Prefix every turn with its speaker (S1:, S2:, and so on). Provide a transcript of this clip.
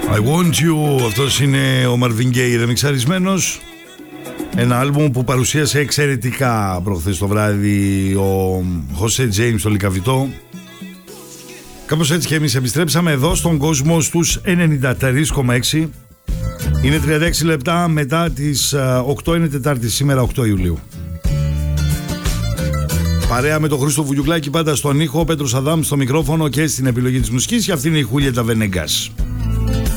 S1: I want you. Αυτός είναι ο Marvin Gaye ρεμιξαρισμένος. Ένα άλμπουμ που παρουσίασε εξαιρετικά προχθές το βράδυ ο Jose James στο Λικαβιτό. Κάπως έτσι και εμείς επιστρέψαμε εδώ στον κόσμο στους 93,6. Είναι 36 λεπτά μετά τις 8, είναι Τετάρτη σήμερα 8 Ιουλίου. Παρέα με τον Χρήστο Βουγιουκλάκη πάντα στον ήχο, ο Πέτρος Αδάμ στο μικρόφωνο και στην επιλογή της μουσικής, και αυτή είναι η Χούλιετα Βενέγκας.